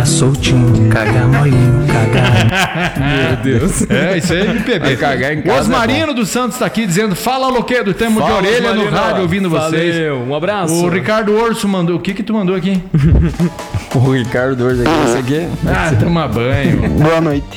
cagar soltinho, cagar molinho, cagar. Meu Deus. Isso aí, MPB. Cagar em O casa. Osmarino dos Santos tá aqui dizendo: fala, Loquedo, temos de Fala, orelha no Osmarino. rádio ouvindo vocês. Valeu, um abraço. O Ricardo Orso mandou. O que tu mandou aqui? O Ricardo Orso aqui, esse aqui. Toma banho. Boa noite.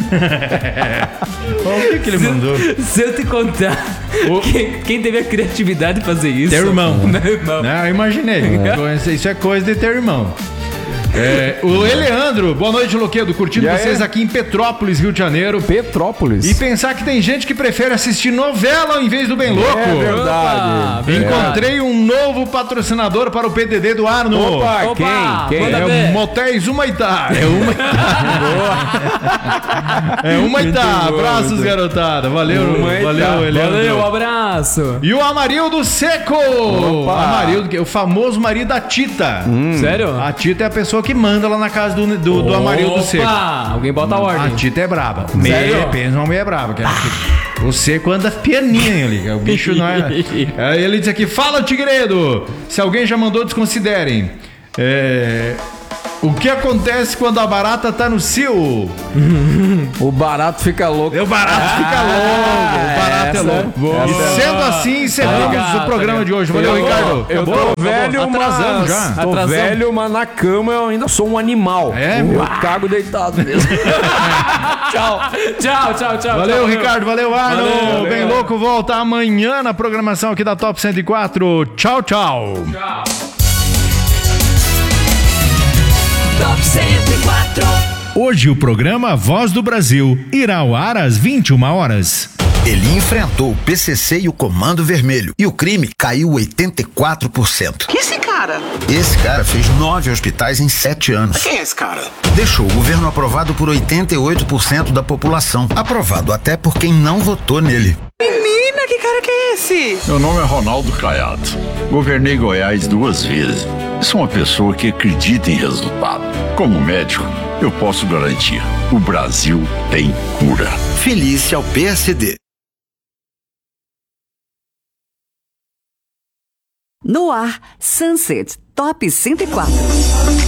O que ele mandou? Se eu te contar, quem teve a criatividade de fazer isso? Teu irmão. Meu irmão. Não, eu imaginei. Isso é coisa de teu irmão. O Eleandro, boa noite, Loquedo. Curtindo E aí? vocês aqui em Petrópolis, Rio de Janeiro. Petrópolis. E pensar que tem gente que prefere assistir novela ao invés do Bem Louco. É verdade. Encontrei um novo patrocinador para o PDD do Arno. Opa, quem? manda É ver. o Motéis Humaitá. É Humaitá. Abraços, garotada. Valeu, Humaitá. valeu, Eleandro. Valeu, um abraço. E o Amarildo Seco. Amarildo, que é o famoso marido da Tita. Sério? A Tita é a pessoa que manda lá na casa do Amarildo Seco. Alguém bota a A ordem. Tita é braba. Sério? Pensa uma mulher braba. O Seco anda pianinho ali. O bicho não é. Aí ele diz aqui: fala, Tigredo. Se alguém já mandou, desconsiderem. O que acontece quando a barata tá no cio? O barato fica louco. O barato fica louco. O barato é louco. E sendo assim, encerramos o programa de hoje. Valeu, Ricardo. Eu Acabou? tô velho, Atrasamos mas... já. Tô Atrasamos. velho, mas na cama eu ainda sou um animal. Eu cago deitado mesmo. Tchau. Valeu, Ricardo. Valeu, Arno. Valeu. Bem Louco volta amanhã na programação aqui da Top 104. Tchau. Top 104. Hoje o programa Voz do Brasil irá ao ar às 21 horas. Ele enfrentou o PCC e o Comando Vermelho e o crime caiu 84%. Que esse cara? Esse cara fez 9 hospitais em 7 anos. Quem é esse cara? Deixou o governo aprovado por 88% da população. Aprovado até por quem não votou nele. Menina, que cara que é esse? Meu nome é Ronaldo Caiado. Governei Goiás 2 vezes. Sou uma pessoa que acredita em resultado. Como médico, eu posso garantir: o Brasil tem cura. Felícia ao PSD. No ar, Sunset Top 104.